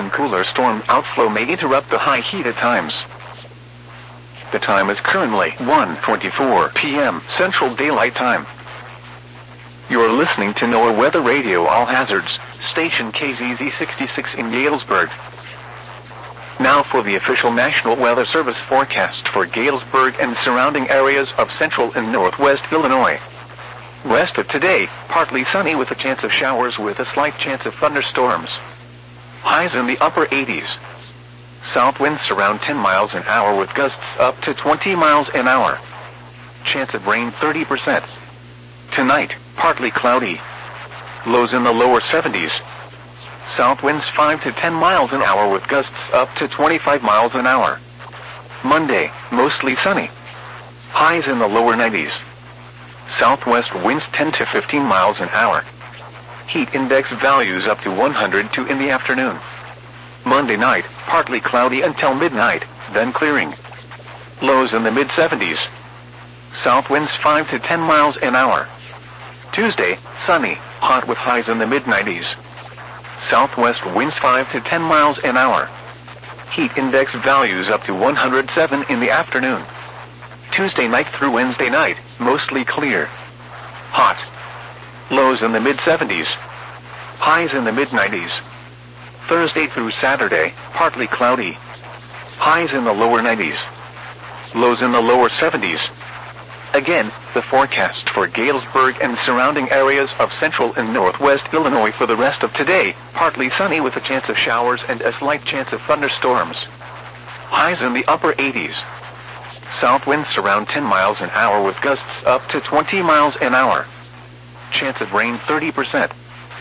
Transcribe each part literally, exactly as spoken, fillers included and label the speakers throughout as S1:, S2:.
S1: and cooler storm outflow may interrupt the high heat at times. The time is currently one twenty-four p m Central Daylight Time. You're listening to NOAA Weather Radio All Hazards, station K Z Z sixty-six in Galesburg. Now for the official National Weather Service forecast for Galesburg and surrounding areas of central and northwest Illinois. Rest of today, partly sunny with a chance of showers with a slight chance of thunderstorms. Highs in the upper eighties. South winds around ten miles an hour with gusts up to twenty miles an hour. Chance of rain thirty percent. Tonight, partly cloudy. Lows in the lower seventies. South winds five to ten miles an hour with gusts up to twenty-five miles an hour. Monday, mostly sunny. Highs in the lower nineties. Southwest winds ten to fifteen miles an hour. Heat index values up to one hundred two in the afternoon. Monday night, partly cloudy until midnight, then clearing. Lows in the mid seventies. South winds five to ten miles an hour. Tuesday, sunny, hot with highs in the mid nineties. Southwest winds five to ten miles an hour. Heat index values up to one hundred seven in the afternoon. Tuesday night through Wednesday night, mostly clear. Hot. Lows in the mid seventies. Highs in the mid nineties. Thursday through Saturday, partly cloudy. Highs in the lower nineties. Lows in the lower seventies. Again, the forecast for Galesburg and surrounding areas of central and northwest Illinois for the rest of today, partly sunny with a chance of showers and a slight chance of thunderstorms. Highs in the upper eighties. South winds around ten miles an hour with gusts up to twenty miles an hour. Chance of rain thirty percent.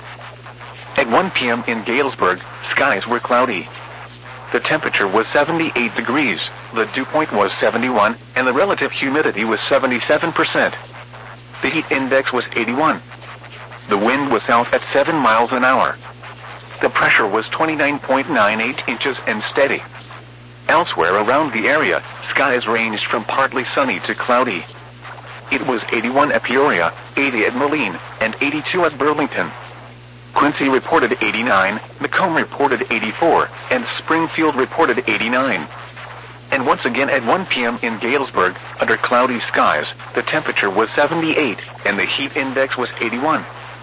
S1: At one p m in Galesburg, skies were cloudy. The temperature was seventy-eight degrees, the dew point was seventy-one, and the relative humidity was seventy-seven percent. The heat index was eighty-one. The wind was south at seven miles an hour. The pressure was twenty-nine point nine eight inches and steady. Elsewhere around the area, skies ranged from partly sunny to cloudy. It was eighty-one at Peoria, eighty at Moline, and eighty-two at Burlington. Quincy reported eighty-nine, Macomb reported eighty-four, and Springfield reported eighty-nine. And once again at one p m in Galesburg, under cloudy skies, the temperature was seventy-eight, and the heat index was eighty-one.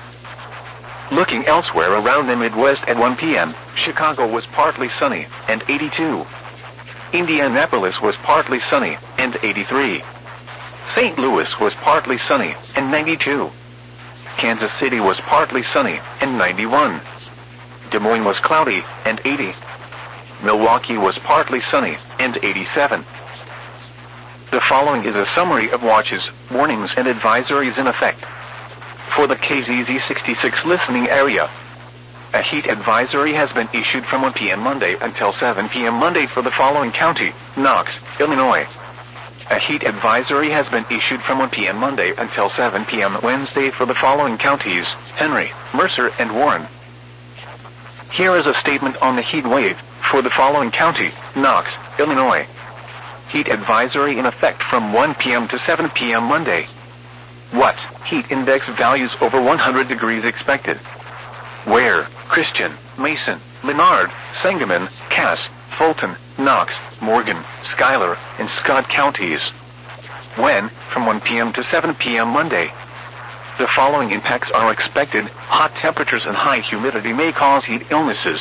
S1: Looking elsewhere around the Midwest at one p m, Chicago was partly sunny, and eighty-two. Indianapolis was partly sunny, and eighty-three. Saint Louis was partly sunny, and ninety-two. Kansas City was partly sunny, and ninety-one. Des Moines was cloudy, and eighty. Milwaukee was partly sunny, and eighty-seven. The following is a summary of watches, warnings, and advisories in effect. For the K Z Z sixty-six listening area, a heat advisory has been issued from one p m Monday until seven p m Monday for the following county: Knox, Illinois. A heat advisory has been issued from one p m Monday until seven p m Wednesday for the following counties: Henry, Mercer, and Warren. Here is a statement on the heat wave for the following county: Knox, Illinois. Heat advisory in effect from one p m to seven p m Monday. What? Heat index values over one hundred degrees expected. Where? Christian, Mason, Menard, Sangamon, Cass, Fulton, Knox, Morgan, Schuyler, and Scott counties. When? From one p m to seven p m Monday. The following impacts are expected: hot temperatures and high humidity may cause heat illnesses.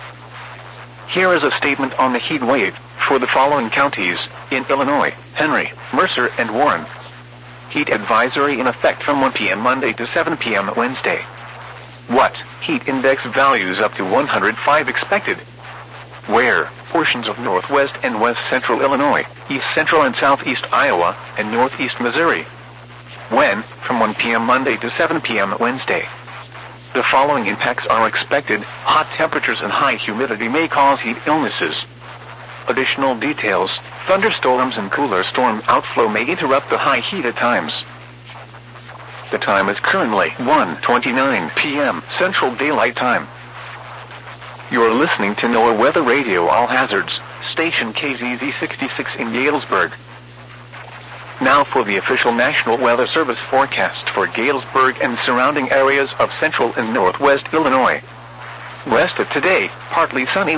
S1: Here is a statement on the heat wave for the following counties in Illinois: Henry, Mercer, and Warren. Heat advisory in effect from one p m Monday to seven p m Wednesday. What? Heat index values up to one hundred five expected. Where? Portions of northwest and west central Illinois, east central and southeast Iowa, and northeast Missouri. When? From one p m Monday to seven p m Wednesday. The following impacts are expected: hot temperatures and high humidity may cause heat illnesses. Additional details: thunderstorms and cooler storm outflow may interrupt the high heat at times. The time is currently one twenty-nine p m Central Daylight Time. You're listening to NOAA Weather Radio All Hazards, station K Z Z sixty-six in Galesburg. Now for the official National Weather Service forecast for Galesburg and surrounding areas of central and northwest Illinois. Rest of today, partly sunny